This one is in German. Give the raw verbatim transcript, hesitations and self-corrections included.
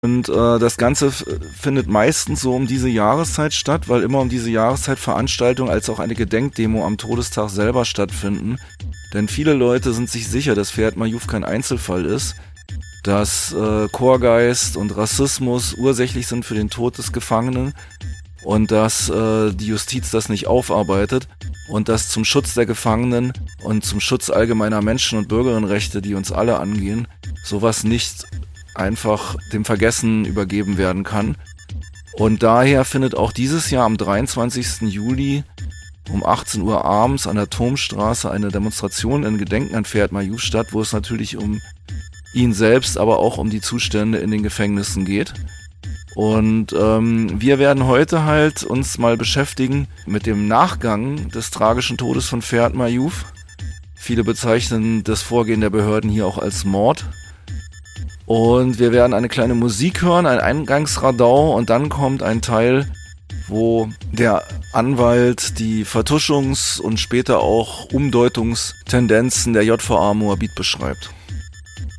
Und äh, das Ganze f- findet meistens so um diese Jahreszeit statt, weil immer um diese Jahreszeit Veranstaltungen als auch eine Gedenkdemo am Todestag selber stattfinden. Denn viele Leute sind sich sicher, dass Ferhat Mayouf kein Einzelfall ist, dass äh, Chorgeist und Rassismus ursächlich sind für den Tod des Gefangenen und dass äh, die Justiz das nicht aufarbeitet und dass zum Schutz der Gefangenen und zum Schutz allgemeiner Menschen- und Bürgerinnenrechte, die uns alle angehen, sowas nicht einfach dem Vergessen übergeben werden kann. Und daher findet auch dieses Jahr am dreiundzwanzigsten Juli um achtzehn Uhr abends an der Turmstraße eine Demonstration in Gedenken an Ferhat Mayouf statt, wo es natürlich um ihn selbst, aber auch um die Zustände in den Gefängnissen geht. Und ähm, wir werden heute halt uns mal beschäftigen mit dem Nachgang des tragischen Todes von Ferhat Mayouf. Viele bezeichnen das Vorgehen der Behörden hier auch als Mord. Und wir werden eine kleine Musik hören, ein Eingangsradau, und dann kommt ein Teil, wo der Anwalt die Vertuschungs- und später auch Umdeutungstendenzen der J V A Moabit beschreibt.